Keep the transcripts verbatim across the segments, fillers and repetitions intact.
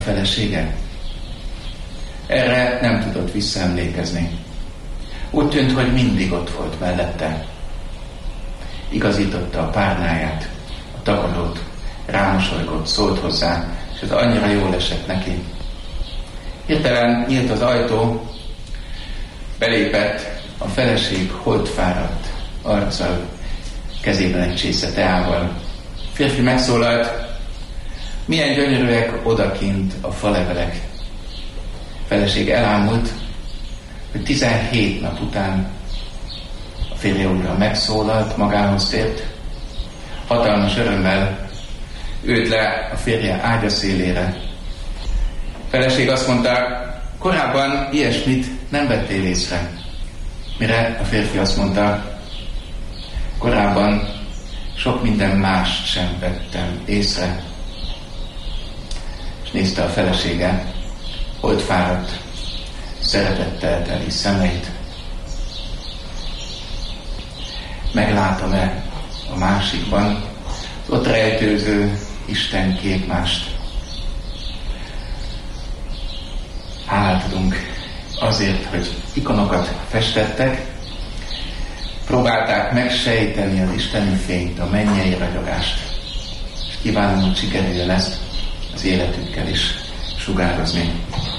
felesége? Erre nem tudott visszaemlékezni. Úgy tűnt, hogy mindig ott volt mellette. Igazította a párnáját, a takarót, rámosolygott, szólt hozzá, és ez annyira jól esett neki. Hirtelen nyílt az ajtó, belépett a feleség holdfáradt arccal, kezében egy csésze teával. A férfi megszólalt: milyen gyönyörűek odakint a falevelek. A feleség elámult, hogy tizenhét nap után a férje újra megszólalt, magához tért, hatalmas örömmel ült le a férje ágya szélére. A feleség azt mondta: korábban ilyesmit nem vettél észre. Mire a férfi azt mondta: korábban sok minden mást sem vettem észre. És nézte a felesége holdfáradt, szeretettel teli szemeit. Meglátom-e a másikban az ott rejtőző Isten képmást? Hálát adunk azért, hogy ikonokat festettek, próbálták megsejteni az isteni fényt, a mennyei ragyogást, és kívánom, hogy sikerüljön ezt az életükkel is sugározni.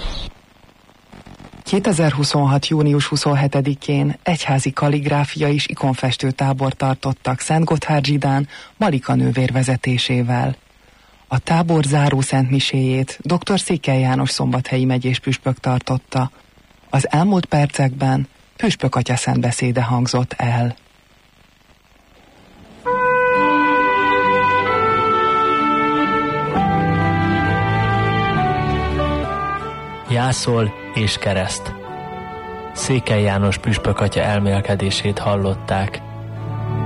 kétezer-huszonhat. június huszonhetedikén egyházi kalligráfia és ikonfestő tábor tartottak Szentgotthárd-Zsidán Malika nővér vezetésével. A tábor záró szentmiséjét dr. Székely János szombathelyi megyés püspök tartotta. Az elmúlt percekben püspök atya szentbeszéde hangzott el. Jászol és kereszt. Székely János püspök atya elmélkedését hallották.